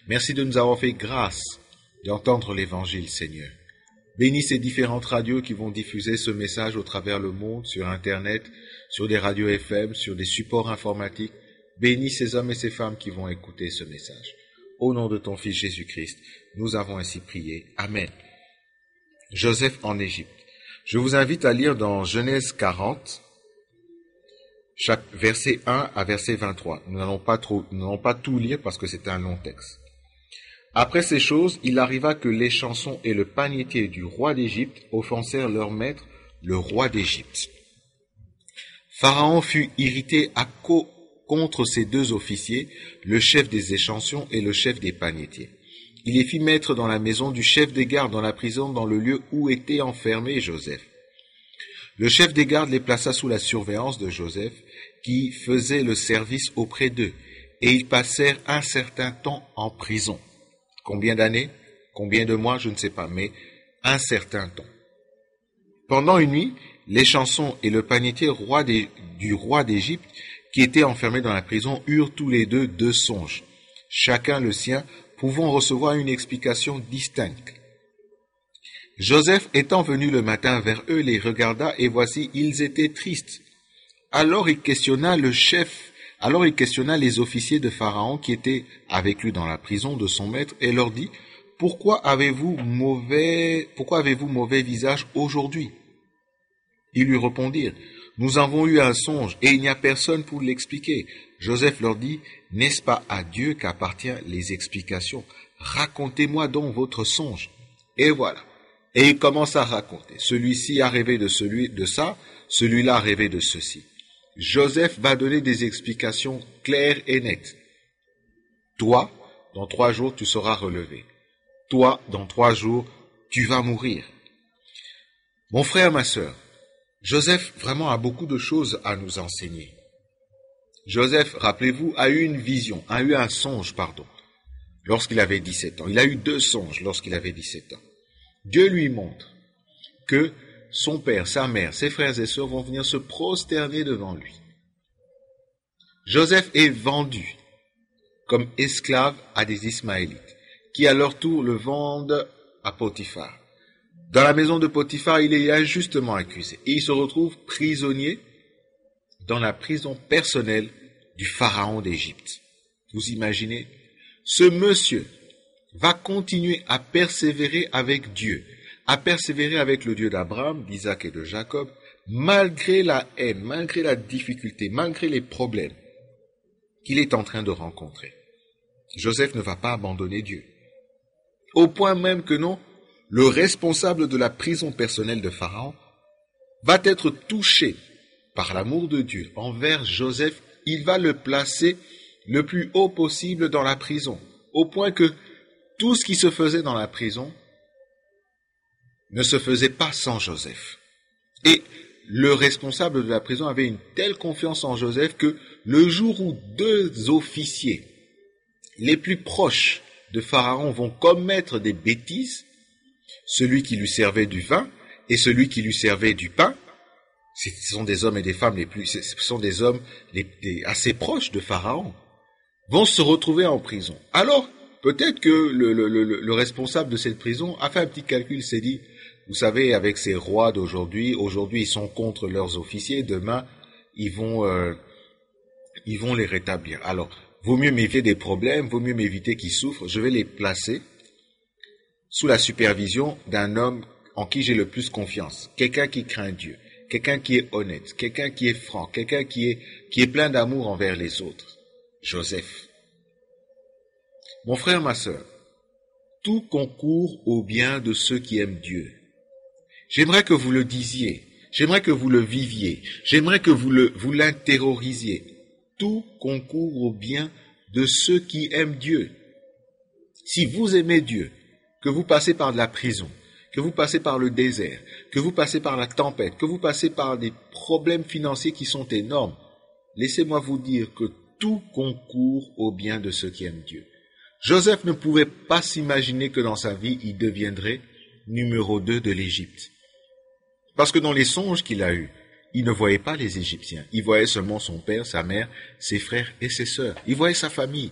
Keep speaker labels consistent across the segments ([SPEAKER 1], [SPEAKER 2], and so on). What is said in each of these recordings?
[SPEAKER 1] Merci de nous avoir fait grâce d'entendre l'Évangile, Seigneur. Bénis ces différentes radios qui vont diffuser ce message au travers le monde, sur Internet, sur des radios FM, sur des supports informatiques. Bénis ces hommes et ces femmes qui vont écouter ce message. Au nom de ton Fils Jésus-Christ, nous avons ainsi prié. Amen. Joseph en Égypte. Je vous invite à lire dans Genèse 40, verset 1 à verset 23. Nous n'allons pas tout lire parce que c'est un long texte. Après ces choses, il arriva que l'échanson et le panetier du roi d'Égypte offensèrent leur maître, le roi d'Égypte. Pharaon fut irrité contre ces deux officiers, le chef des échansons et le chef des panetiers. Il les fit mettre dans la maison du chef des gardes, dans la prison, dans le lieu où était enfermé Joseph. Le chef des gardes les plaça sous la surveillance de Joseph, qui faisait le service auprès d'eux, et ils passèrent un certain temps en prison. Combien d'années? Combien de mois? Je ne sais pas, mais un certain temps. Pendant une nuit, l'échanson et le panetier du roi d'Égypte, qui étaient enfermés dans la prison, eurent tous les deux songes, chacun le sien, pouvant recevoir une explication distincte. Joseph étant venu le matin vers eux, les regarda, et voici, ils étaient tristes. Alors il questionna les officiers de Pharaon qui étaient avec lui dans la prison de son maître, et leur dit, pourquoi avez-vous mauvais visage aujourd'hui? Ils lui répondirent, nous avons eu un songe, et il n'y a personne pour l'expliquer. Joseph leur dit, n'est-ce pas à Dieu qu'appartiennent les explications? Racontez-moi donc votre songe. Et voilà. Et il commence à raconter. Celui-ci a rêvé de ça, celui-là a rêvé de ceci. Joseph va donner des explications claires et nettes. Toi, dans 3 jours, tu seras relevé. Toi, dans 3 jours, tu vas mourir. Mon frère, ma sœur, Joseph vraiment a beaucoup de choses à nous enseigner. Joseph, rappelez-vous, a eu un songe, lorsqu'il avait 17 ans. Il a eu 2 songes lorsqu'il avait 17 ans. Dieu lui montre que son père, sa mère, ses frères et sœurs vont venir se prosterner devant lui. Joseph est vendu comme esclave à des Ismaélites, qui à leur tour le vendent à Potiphar. Dans la maison de Potiphar, il est injustement accusé et il se retrouve prisonnier dans la prison personnelle du pharaon d'Égypte. Vous imaginez? Ce monsieur va continuer à persévérer avec Dieu, à persévérer avec le Dieu d'Abraham, d'Isaac et de Jacob, malgré la haine, malgré la difficulté, malgré les problèmes qu'il est en train de rencontrer. Joseph ne va pas abandonner Dieu. Au point même que non, le responsable de la prison personnelle de Pharaon va être touché par l'amour de Dieu envers Joseph. Il va le placer le plus haut possible dans la prison, au point que tout ce qui se faisait dans la prison ne se faisait pas sans Joseph. Et le responsable de la prison avait une telle confiance en Joseph que le jour où 2 officiers les plus proches de Pharaon vont commettre des bêtises, celui qui lui servait du vin et celui qui lui servait du pain, ce sont des hommes et des femmes ce sont des hommes assez proches de Pharaon, vont se retrouver en prison. Alors, peut-être que le responsable de cette prison a fait un petit calcul, s'est dit, vous savez, avec ces rois d'aujourd'hui, ils sont contre leurs officiers, demain, ils vont les rétablir. Alors, vaut mieux m'éviter des problèmes, vaut mieux m'éviter qu'ils souffrent, je vais les placer sous la supervision d'un homme en qui j'ai le plus confiance, quelqu'un qui craint Dieu, quelqu'un qui est honnête, quelqu'un qui est franc, quelqu'un qui est plein d'amour envers les autres. Joseph. Mon frère, ma sœur, tout concourt au bien de ceux qui aiment Dieu. J'aimerais que vous le disiez, j'aimerais que vous le viviez, j'aimerais que vous l'intériorisiez. Tout concourt au bien de ceux qui aiment Dieu. Si vous aimez Dieu, que vous passez par de la prison, que vous passez par le désert, que vous passez par la tempête, que vous passez par des problèmes financiers qui sont énormes, laissez-moi vous dire que tout concourt au bien de ceux qui aiment Dieu. Joseph ne pouvait pas s'imaginer que dans sa vie, il deviendrait numéro 2 de l'Égypte. Parce que dans les songes qu'il a eus, il ne voyait pas les Égyptiens. Il voyait seulement son père, sa mère, ses frères et ses sœurs. Il voyait sa famille.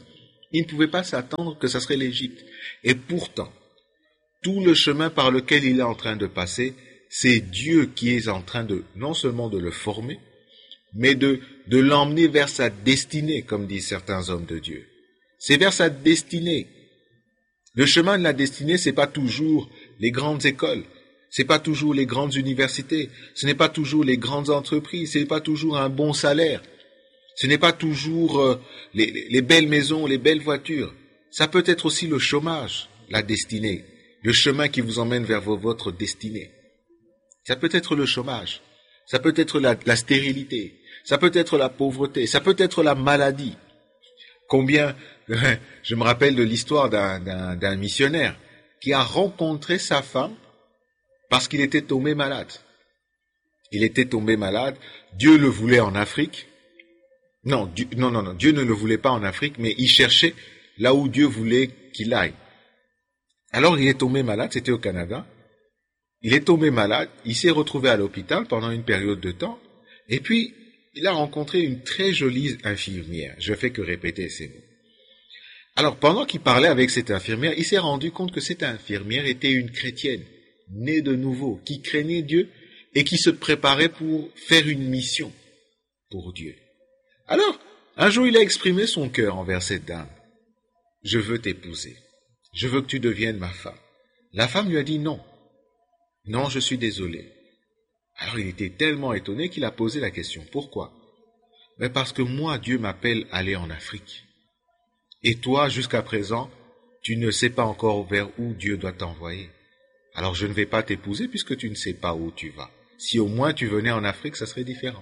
[SPEAKER 1] Il ne pouvait pas s'attendre que ça serait l'Égypte. Et pourtant, tout le chemin par lequel il est en train de passer, c'est Dieu qui est en train de, non seulement de le former, mais de l'emmener vers sa destinée, comme disent certains hommes de Dieu. C'est vers sa destinée. Le chemin de la destinée, c'est pas toujours les grandes écoles, c'est pas toujours les grandes universités, ce n'est pas toujours les grandes entreprises, ce n'est pas toujours un bon salaire, ce n'est pas toujours les belles maisons, les belles voitures. Ça peut être aussi le chômage, la destinée, le chemin qui vous emmène vers votre destinée. Ça peut être le chômage, ça peut être la stérilité, ça peut être la pauvreté, ça peut être la maladie. Combien, je me rappelle de l'histoire d'un missionnaire qui a rencontré sa femme parce qu'il était tombé malade. Il était tombé malade, Dieu le voulait en Afrique. Non, Dieu ne le voulait pas en Afrique, mais il cherchait là où Dieu voulait qu'il aille. Alors il est tombé malade, c'était au Canada. Il est tombé malade, il s'est retrouvé à l'hôpital pendant une période de temps, et puis il a rencontré une très jolie infirmière. Je fais que répéter ces mots. Alors, pendant qu'il parlait avec cette infirmière, il s'est rendu compte que cette infirmière était une chrétienne, née de nouveau, qui craignait Dieu et qui se préparait pour faire une mission pour Dieu. Alors, un jour, il a exprimé son cœur envers cette dame. « Je veux t'épouser. Je veux que tu deviennes ma femme. » La femme lui a dit non. « Non, je suis désolé. » Alors il était tellement étonné qu'il a posé la question. Pourquoi? Mais parce que moi, Dieu m'appelle à aller en Afrique. Et toi, jusqu'à présent, tu ne sais pas encore vers où Dieu doit t'envoyer. Alors je ne vais pas t'épouser puisque tu ne sais pas où tu vas. Si au moins tu venais en Afrique, ça serait différent.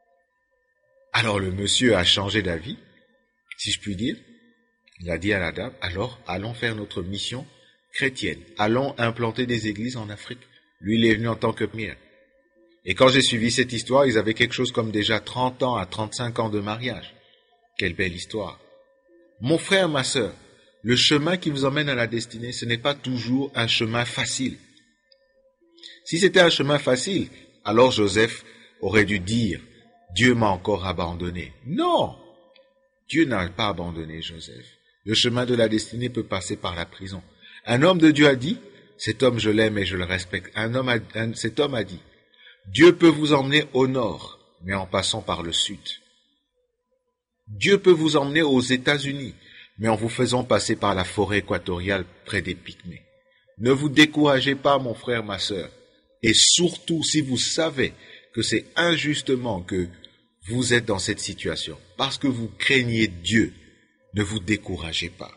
[SPEAKER 1] Alors le monsieur a changé d'avis, si je puis dire. Il a dit à la dame, alors allons faire notre mission chrétienne. Allons implanter des églises en Afrique. Lui, il est venu en tant que premier. Et quand j'ai suivi cette histoire, ils avaient quelque chose comme déjà 30 ans à 35 ans de mariage. Quelle belle histoire. Mon frère, ma sœur, le chemin qui vous emmène à la destinée, ce n'est pas toujours un chemin facile. Si c'était un chemin facile, alors Joseph aurait dû dire, Dieu m'a encore abandonné. Non! Dieu n'a pas abandonné Joseph. Le chemin de la destinée peut passer par la prison. Un homme de Dieu a dit, cet homme je l'aime et je le respecte. Cet homme a dit, Dieu peut vous emmener au nord, mais en passant par le sud. Dieu peut vous emmener aux États-Unis, mais en vous faisant passer par la forêt équatoriale près des Pygmées. Ne vous découragez pas, mon frère, ma sœur. Et surtout, si vous savez que c'est injustement que vous êtes dans cette situation, parce que vous craignez Dieu, ne vous découragez pas.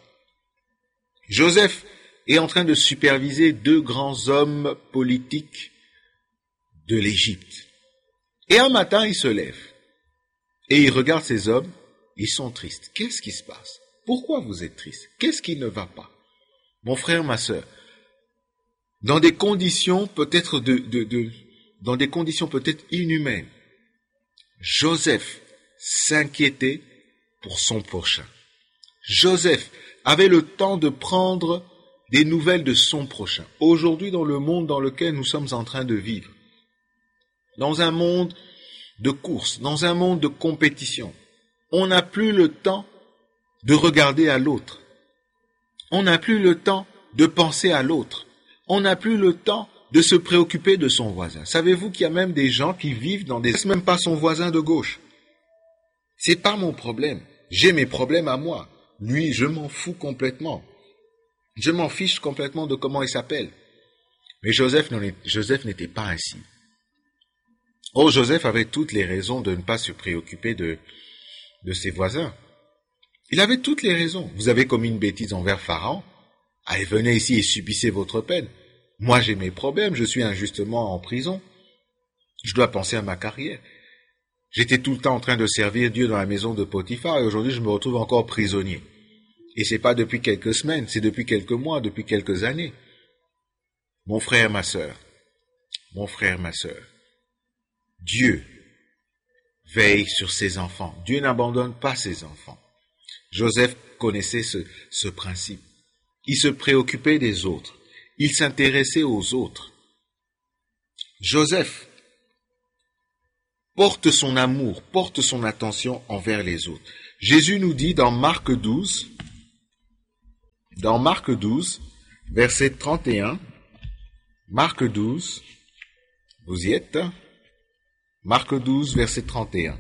[SPEAKER 1] Joseph est en train de superviser 2 grands hommes politiques de l'Égypte. Et un matin, il se lève et il regarde ces hommes, ils sont tristes. Qu'est-ce qui se passe? Pourquoi vous êtes tristes? Qu'est-ce qui ne va pas? Mon frère, ma sœur, dans des conditions peut-être dans des conditions peut-être inhumaines, Joseph s'inquiétait pour son prochain. Joseph avait le temps de prendre des nouvelles de son prochain. Aujourd'hui, dans le monde dans lequel nous sommes en train de vivre, dans un monde de course, dans un monde de compétition, on n'a plus le temps de regarder à l'autre. On n'a plus le temps de penser à l'autre. On n'a plus le temps de se préoccuper de son voisin. Savez-vous qu'il y a même des gens qui vivent dans des... même pas son voisin de gauche. C'est pas mon problème. J'ai mes problèmes à moi. Lui, je m'en fous complètement. Je m'en fiche complètement de comment il s'appelle. Mais Joseph n'était pas ainsi. Oh, Joseph avait toutes les raisons de ne pas se préoccuper de ses voisins. Il avait toutes les raisons. Vous avez commis une bêtise envers Pharaon. Allez, venez ici et subissez votre peine. Moi, j'ai mes problèmes. Je suis injustement en prison. Je dois penser à ma carrière. J'étais tout le temps en train de servir Dieu dans la maison de Potiphar et aujourd'hui, je me retrouve encore prisonnier. Et c'est pas depuis quelques semaines, c'est depuis quelques mois, depuis quelques années. Mon frère, ma sœur, Dieu veille sur ses enfants. Dieu n'abandonne pas ses enfants. Joseph connaissait ce principe. Il se préoccupait des autres. Il s'intéressait aux autres. Joseph porte son amour, porte son attention envers les autres. Jésus nous dit dans Marc 12, dans Marc 12, verset 31. Marc 12, vous y êtes? Marc 12, verset 31.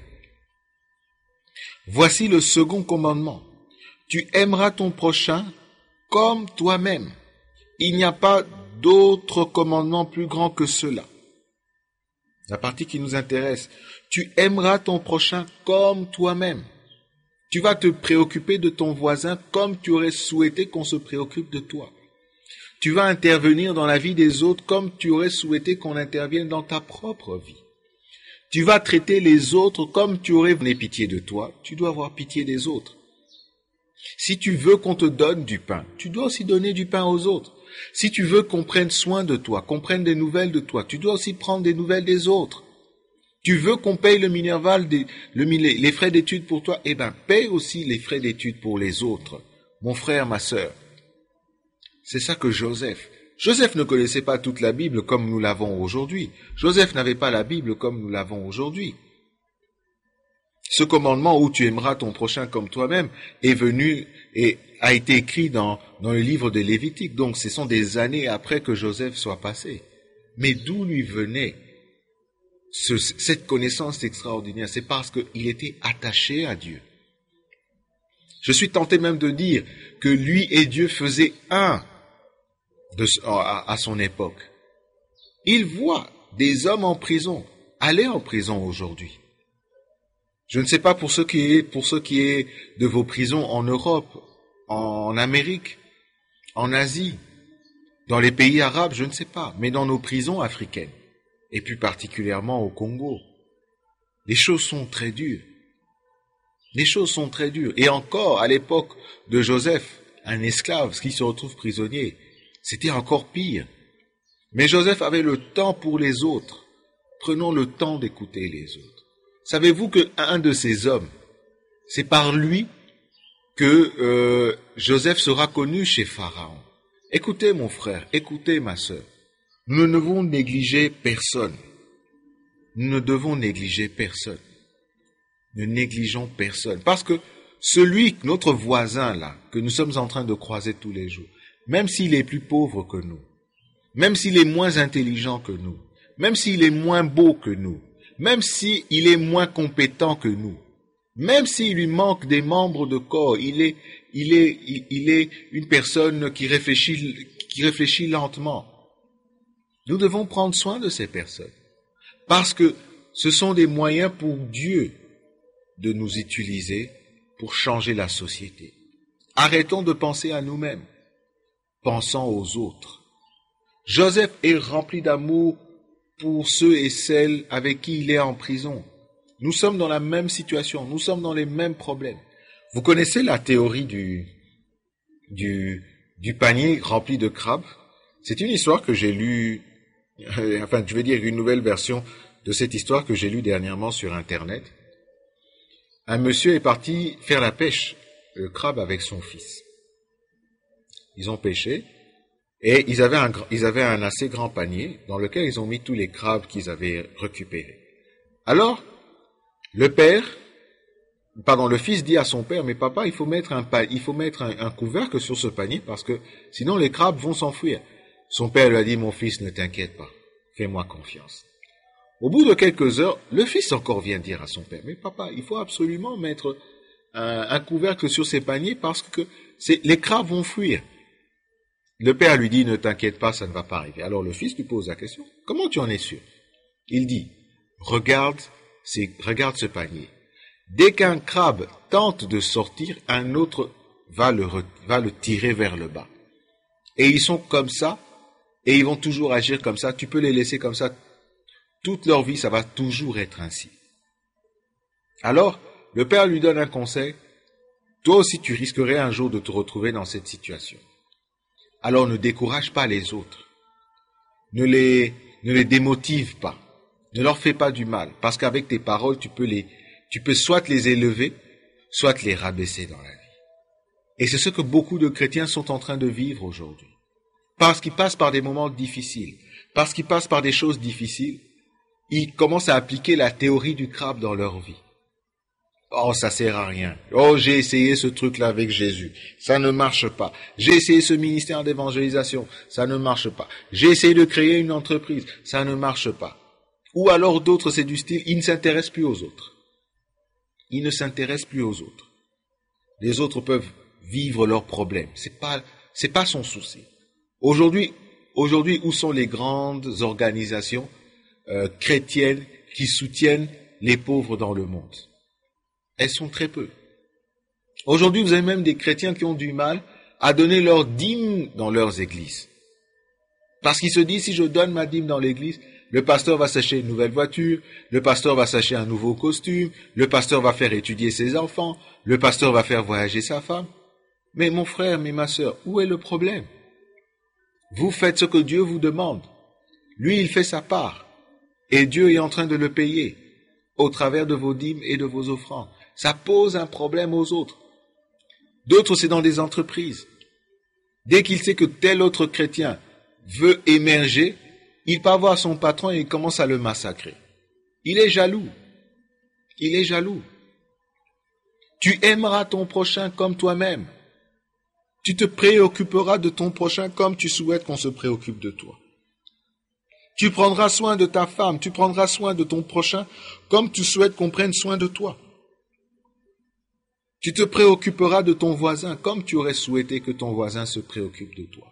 [SPEAKER 1] Voici le second commandement. Tu aimeras ton prochain comme toi-même. Il n'y a pas d'autre commandement plus grand que cela. La partie qui nous intéresse. Tu aimeras ton prochain comme toi-même. Tu vas te préoccuper de ton voisin comme tu aurais souhaité qu'on se préoccupe de toi. Tu vas intervenir dans la vie des autres comme tu aurais souhaité qu'on intervienne dans ta propre vie. Tu vas traiter les autres comme tu aurais pitié de toi. Tu dois avoir pitié des autres. Si tu veux qu'on te donne du pain, tu dois aussi donner du pain aux autres. Si tu veux qu'on prenne soin de toi, qu'on prenne des nouvelles de toi, tu dois aussi prendre des nouvelles des autres. Tu veux qu'on paye le Minerval, les frais d'études pour toi, paye aussi les frais d'études pour les autres. Mon frère, ma sœur. C'est ça que Joseph ne connaissait pas toute la Bible comme nous l'avons aujourd'hui. Joseph n'avait pas la Bible comme nous l'avons aujourd'hui. Ce commandement où tu aimeras ton prochain comme toi-même est venu et a été écrit dans le livre de Lévitique. Donc ce sont des années après que Joseph soit passé. Mais d'où lui venait cette connaissance extraordinaire? C'est parce qu'il était attaché à Dieu. Je suis tenté même de dire que lui et Dieu faisaient un à son époque. Il voit des hommes en prison, aller en prison aujourd'hui. Je ne sais pas pour ce qui est de vos prisons en Europe, en Amérique, en Asie, dans les pays arabes, je ne sais pas, mais dans nos prisons africaines, et plus particulièrement au Congo, les choses sont très dures. Les choses sont très dures. Et encore, à l'époque de Joseph, un esclave qui se retrouve prisonnier, c'était encore pire. Mais Joseph avait le temps pour les autres. Prenons le temps d'écouter les autres. Savez-vous qu'un de ces hommes, c'est par lui que Joseph sera connu chez Pharaon. Écoutez mon frère, écoutez ma sœur. Nous ne devons négliger personne. Nous ne devons négliger personne. Ne négligeons personne. Parce que notre voisin là, que nous sommes en train de croiser tous les jours, même s'il est plus pauvre que nous, même s'il est moins intelligent que nous, même s'il est moins beau que nous, même s'il est moins compétent que nous, même s'il lui manque des membres de corps, il est une personne qui réfléchit lentement. Nous devons prendre soin de ces personnes. Parce que ce sont des moyens pour Dieu de nous utiliser pour changer la société. Arrêtons de penser à nous-mêmes. Pensons aux autres. Joseph est rempli d'amour pour ceux et celles avec qui il est en prison. Nous sommes dans la même situation, nous sommes dans les mêmes problèmes. Vous connaissez la théorie du panier rempli de crabes? C'est une histoire que j'ai lue, je vais dire une nouvelle version de cette histoire que j'ai lue dernièrement sur Internet. Un monsieur est parti faire la pêche, le crabe avec son fils. Ils ont pêché. Et ils avaient un assez grand panier dans lequel ils ont mis tous les crabes qu'ils avaient récupérés. Alors, le fils dit à son père, mais papa, il faut mettre un couvercle sur ce panier parce que sinon les crabes vont s'enfuir. Son père lui a dit, mon fils, ne t'inquiète pas, fais-moi confiance. Au bout de quelques heures, le fils encore vient dire à son père, mais papa, il faut absolument mettre un couvercle sur ces paniers parce que les crabes vont fuir. Le père lui dit, ne t'inquiète pas, ça ne va pas arriver. Alors le fils lui pose la question, comment tu en es sûr? Il dit, regarde ce panier. Dès qu'un crabe tente de sortir, un autre va le tirer vers le bas. Et ils sont comme ça, et ils vont toujours agir comme ça. Tu peux les laisser comme ça. Toute leur vie, ça va toujours être ainsi. Alors, le père lui donne un conseil. Toi aussi, tu risquerais un jour de te retrouver dans cette situation. Alors ne décourage pas les autres. Ne les démotive pas. Ne leur fais pas du mal. Parce qu'avec tes paroles, tu peux soit les élever, soit les rabaisser dans la vie. Et c'est ce que beaucoup de chrétiens sont en train de vivre aujourd'hui. Parce qu'ils passent par des moments difficiles. Parce qu'ils passent par des choses difficiles. Ils commencent à appliquer la théorie du crabe dans leur vie. Oh, ça sert à rien. Oh, j'ai essayé ce truc-là avec Jésus. Ça ne marche pas. J'ai essayé ce ministère d'évangélisation. Ça ne marche pas. J'ai essayé de créer une entreprise. Ça ne marche pas. Ou alors d'autres, c'est du style, il ne s'intéresse plus aux autres. Il ne s'intéresse plus aux autres. Les autres peuvent vivre leurs problèmes. C'est pas son souci. Aujourd'hui, où sont les grandes organisations chrétiennes qui soutiennent les pauvres dans le monde? Elles sont très peu. Aujourd'hui, vous avez même des chrétiens qui ont du mal à donner leur dîme dans leurs églises. Parce qu'ils se disent, si je donne ma dîme dans l'église, le pasteur va s'acheter une nouvelle voiture, le pasteur va s'acheter un nouveau costume, le pasteur va faire étudier ses enfants, le pasteur va faire voyager sa femme. Mais mon frère, mais ma sœur, où est le problème? Vous faites ce que Dieu vous demande. Lui, il fait sa part. Et Dieu est en train de le payer au travers de vos dîmes et de vos offrandes. Ça pose un problème aux autres. D'autres, c'est dans des entreprises. Dès qu'il sait que tel autre chrétien veut émerger, il part voir son patron et il commence à le massacrer. Il est jaloux. Il est jaloux. Tu aimeras ton prochain comme toi-même. Tu te préoccuperas de ton prochain comme tu souhaites qu'on se préoccupe de toi. Tu prendras soin de ta femme, tu prendras soin de ton prochain comme tu souhaites qu'on prenne soin de toi. Tu te préoccuperas de ton voisin comme tu aurais souhaité que ton voisin se préoccupe de toi.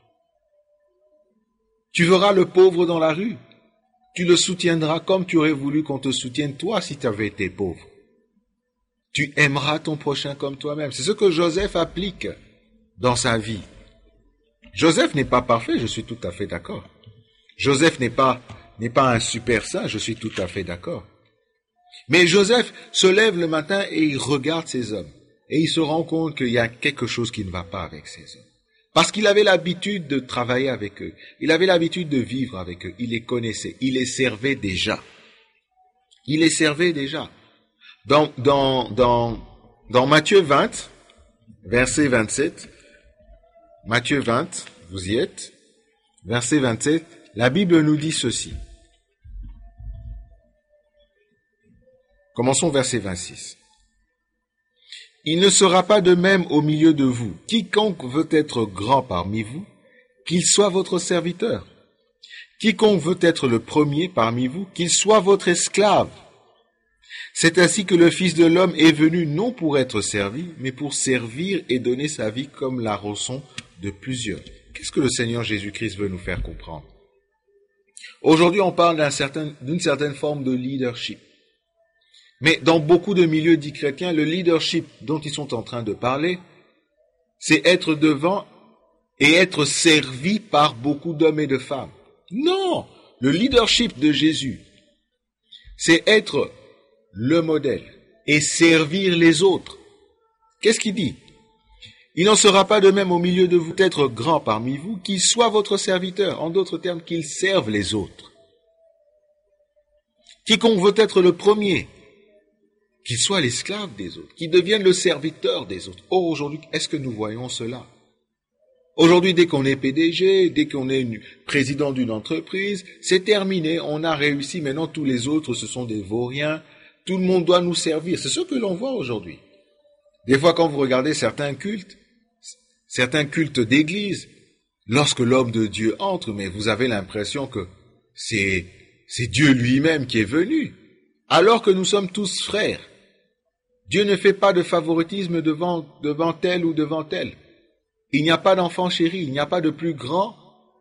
[SPEAKER 1] Tu verras le pauvre dans la rue. Tu le soutiendras comme tu aurais voulu qu'on te soutienne toi si tu avais été pauvre. Tu aimeras ton prochain comme toi-même. C'est ce que Joseph applique dans sa vie. Joseph n'est pas parfait, je suis tout à fait d'accord. Joseph n'est pas un super saint, je suis tout à fait d'accord. Mais Joseph se lève le matin et il regarde ces hommes. Et il se rend compte qu'il y a quelque chose qui ne va pas avec ces hommes. Parce qu'il avait l'habitude de travailler avec eux. Il avait l'habitude de vivre avec eux. Il les connaissait. Il les servait déjà. Il les servait déjà. Dans Matthieu 20, verset 27, Matthieu 20, vous y êtes, verset 27, la Bible nous dit ceci. Commençons verset 26. Il ne sera pas de même au milieu de vous. Quiconque veut être grand parmi vous, qu'il soit votre serviteur. Quiconque veut être le premier parmi vous, qu'il soit votre esclave. C'est ainsi que le Fils de l'homme est venu non pour être servi, mais pour servir et donner sa vie comme la rançon de plusieurs. Qu'est-ce que le Seigneur Jésus-Christ veut nous faire comprendre? Aujourd'hui, on parle d'une certaine forme de leadership. Mais dans beaucoup de milieux dits chrétiens, le leadership dont ils sont en train de parler, c'est être devant et être servi par beaucoup d'hommes et de femmes. Non! Le leadership de Jésus, c'est être le modèle et servir les autres. Qu'est-ce qu'il dit? Il n'en sera pas de même au milieu de vous être grand parmi vous, qu'il soit votre serviteur, en d'autres termes, qu'il serve les autres. Quiconque veut être le premier, qu'il soit l'esclave des autres, qu'il devienne le serviteur des autres. Oh, aujourd'hui, est-ce que nous voyons cela? Aujourd'hui, dès qu'on est PDG, dès qu'on est président d'une entreprise, c'est terminé, on a réussi, maintenant tous les autres, ce sont des vauriens, tout le monde doit nous servir. C'est ce que l'on voit aujourd'hui. Des fois, quand vous regardez certains cultes d'église, lorsque l'homme de Dieu entre, mais vous avez l'impression que c'est Dieu lui-même qui est venu, alors que nous sommes tous frères. Dieu ne fait pas de favoritisme devant tel ou devant tel. Il n'y a pas d'enfant chéri, il n'y a pas de plus grand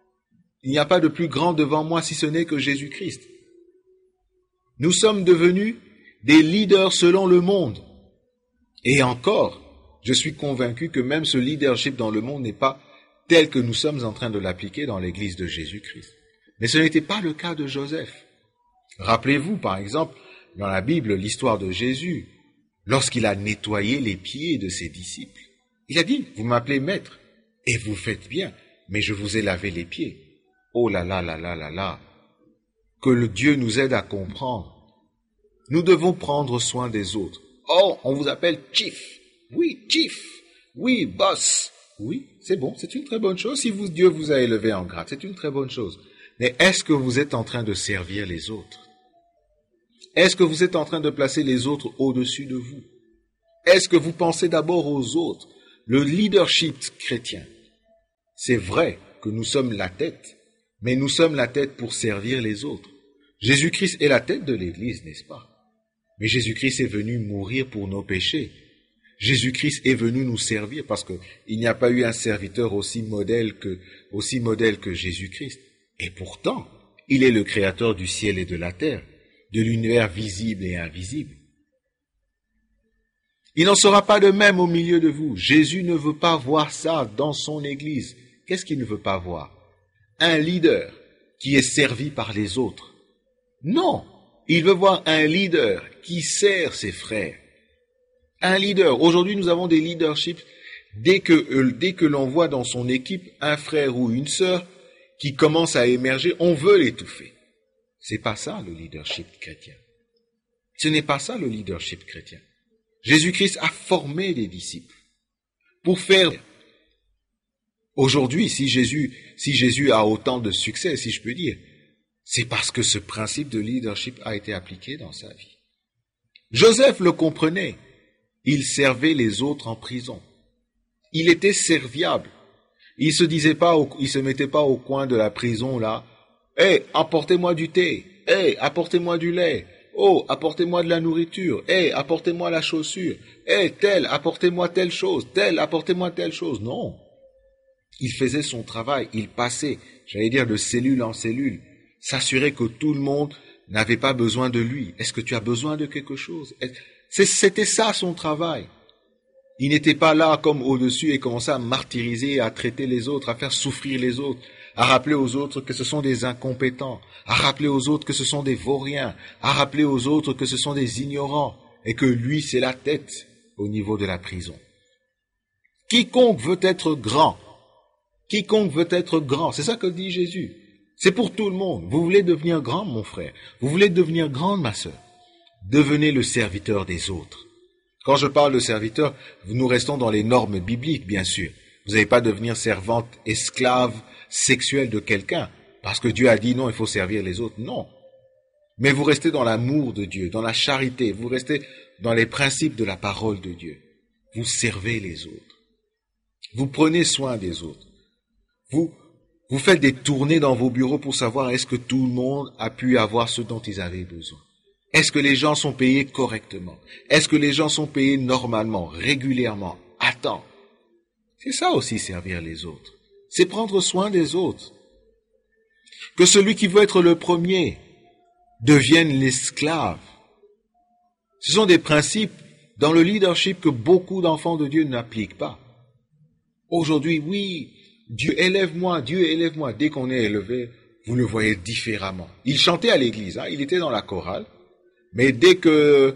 [SPEAKER 1] devant moi si ce n'est que Jésus-Christ. Nous sommes devenus des leaders selon le monde. Et encore, je suis convaincu que même ce leadership dans le monde n'est pas tel que nous sommes en train de l'appliquer dans l'Église de Jésus-Christ. Mais ce n'était pas le cas de Joseph. Rappelez-vous, par exemple, dans la Bible, l'histoire de Jésus, lorsqu'il a nettoyé les pieds de ses disciples. Il a dit, vous m'appelez maître, et vous faites bien, mais je vous ai lavé les pieds. Oh là là là là là là, que le Dieu nous aide à comprendre. Nous devons prendre soin des autres. Oh, on vous appelle chief. Oui, chief. Oui, boss. Oui, c'est bon, c'est une très bonne chose. Si Dieu vous a élevé en grade, c'est une très bonne chose. Mais est-ce que vous êtes en train de servir les autres? Est-ce que vous êtes en train de placer les autres au-dessus de vous? Est-ce que vous pensez d'abord aux autres? Le leadership chrétien, c'est vrai que nous sommes la tête, mais nous sommes la tête pour servir les autres. Jésus-Christ est la tête de l'Église, n'est-ce pas? Mais Jésus-Christ est venu mourir pour nos péchés. Jésus-Christ est venu nous servir parce que il n'y a pas eu un serviteur aussi modèle que Jésus-Christ. Et pourtant, il est le créateur du ciel et de la terre, de l'univers visible et invisible. Il n'en sera pas de même au milieu de vous. Jésus ne veut pas voir ça dans son Église. Qu'est-ce qu'il ne veut pas voir? Un leader qui est servi par les autres. Non, il veut voir un leader qui sert ses frères. Un leader. Aujourd'hui, nous avons des leaderships. Dès que l'on voit dans son équipe un frère ou une sœur qui commence à émerger, on veut l'étouffer. C'est pas ça le leadership chrétien. Ce n'est pas ça le leadership chrétien. Jésus-Christ a formé des disciples pour faire. Aujourd'hui, si Jésus a autant de succès, si je peux dire, c'est parce que ce principe de leadership a été appliqué dans sa vie. Joseph le comprenait. Il servait les autres en prison. Il était serviable. Il se mettait pas au coin de la prison là. Hey, apportez-moi du thé. Hey, apportez-moi du lait. Oh, apportez-moi de la nourriture. Hey, apportez-moi la chaussure. Hey, tel, apportez-moi telle chose. Tel, apportez-moi telle chose. Non. Il faisait son travail. Il passait, j'allais dire, de cellule en cellule. S'assurer que tout le monde n'avait pas besoin de lui. Est-ce que tu as besoin de quelque chose? C'était ça son travail. Il n'était pas là comme au-dessus et commençait à martyriser, à traiter les autres, à faire souffrir les autres, à rappeler aux autres que ce sont des incompétents, à rappeler aux autres que ce sont des vauriens, à rappeler aux autres que ce sont des ignorants et que lui, c'est la tête au niveau de la prison. Quiconque veut être grand, c'est ça que dit Jésus. C'est pour tout le monde. Vous voulez devenir grand, mon frère? Vous voulez devenir grande, ma sœur? Devenez le serviteur des autres. Quand je parle de serviteur, nous restons dans les normes bibliques, bien sûr. Vous n'allez pas devenir servante, esclave, sexuelle de quelqu'un, parce que Dieu a dit non, il faut servir les autres. Non. Mais vous restez dans l'amour de Dieu, dans la charité, vous restez dans les principes de la parole de Dieu. Vous servez les autres. Vous prenez soin des autres. Vous faites des tournées dans vos bureaux pour savoir est-ce que tout le monde a pu avoir ce dont ils avaient besoin. Est-ce que les gens sont payés correctement? Est-ce que les gens sont payés normalement, régulièrement, à temps? C'est ça aussi servir les autres. C'est prendre soin des autres. Que celui qui veut être le premier devienne l'esclave. Ce sont des principes dans le leadership que beaucoup d'enfants de Dieu n'appliquent pas. Aujourd'hui, oui, Dieu élève-moi. Dès qu'on est élevé, vous le voyez différemment. Il chantait à l'église, il était dans la chorale. Mais dès que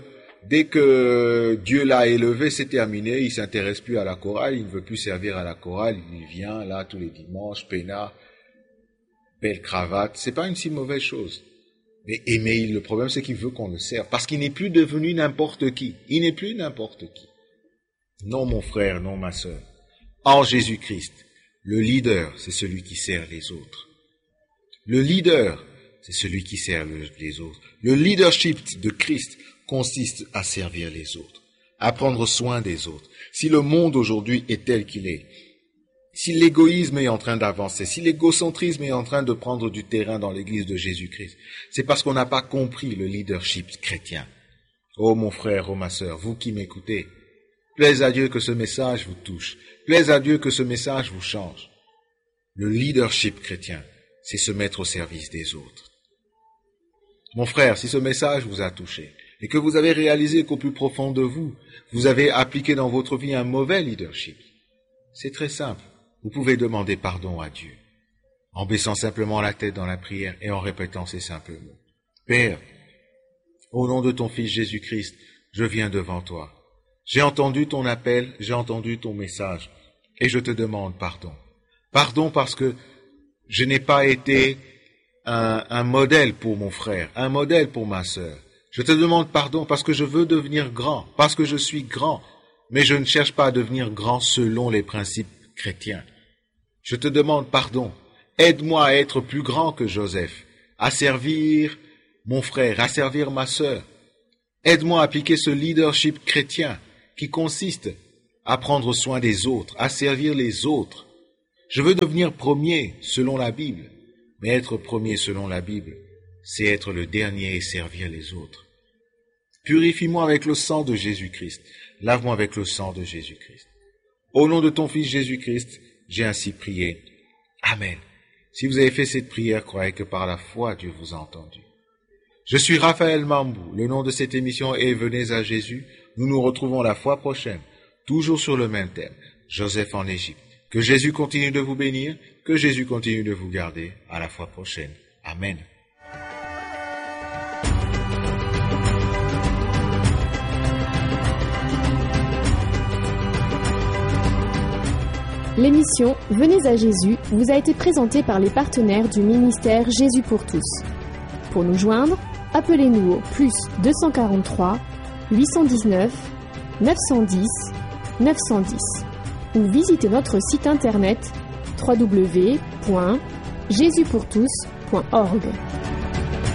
[SPEAKER 1] Dieu l'a élevé, c'est terminé, il s'intéresse plus à la chorale, il ne veut plus servir à la chorale, il vient là tous les dimanches, peinard, belle cravate, c'est pas une si mauvaise chose. Mais le problème c'est qu'il veut qu'on le serve, parce qu'il n'est plus devenu n'importe qui. Il n'est plus n'importe qui. Non mon frère, non ma sœur. En Jésus-Christ, le leader, c'est celui qui sert les autres. Le leader, c'est celui qui sert les autres. Le leadership de Christ consiste à servir les autres, à prendre soin des autres. Si le monde aujourd'hui est tel qu'il est, si l'égoïsme est en train d'avancer, si l'égocentrisme est en train de prendre du terrain dans l'Église de Jésus-Christ, c'est parce qu'on n'a pas compris le leadership chrétien. Oh mon frère, oh ma sœur, vous qui m'écoutez, plaise à Dieu que ce message vous touche, plaise à Dieu que ce message vous change. Le leadership chrétien, c'est se mettre au service des autres. Mon frère, si ce message vous a touché et que vous avez réalisé qu'au plus profond de vous, vous avez appliqué dans votre vie un mauvais leadership, c'est très simple. Vous pouvez demander pardon à Dieu en baissant simplement la tête dans la prière et en répétant ces simples mots. Père, au nom de ton Fils Jésus-Christ, je viens devant toi. J'ai entendu ton appel, j'ai entendu ton message et je te demande pardon. Pardon parce que je n'ai pas été un modèle pour mon frère, un modèle pour ma sœur. Je te demande pardon parce que je veux devenir grand, parce que je suis grand, mais je ne cherche pas à devenir grand selon les principes chrétiens. Je te demande pardon. Aide-moi à être plus grand que Joseph, à servir mon frère, à servir ma sœur. Aide-moi à appliquer ce leadership chrétien qui consiste à prendre soin des autres, à servir les autres. Je veux devenir premier selon la Bible, mais être premier selon la Bible, c'est être le dernier et servir les autres. Purifie-moi avec le sang de Jésus-Christ, lave-moi avec le sang de Jésus-Christ. Au nom de ton Fils Jésus-Christ, j'ai ainsi prié. Amen. Si vous avez fait cette prière, croyez que par la foi, Dieu vous a entendu. Je suis Raphaël Mambou. Le nom de cette émission est Venez à Jésus. Nous nous retrouvons la fois prochaine, toujours sur le même thème, Joseph en Égypte. Que Jésus continue de vous bénir, que Jésus continue de vous garder. À la fois prochaine. Amen.
[SPEAKER 2] L'émission Venez à Jésus vous a été présentée par les partenaires du ministère Jésus pour tous. Pour nous joindre, appelez-nous au +243 819 910 910 ou visitez notre site internet www.jesuspourtous.org.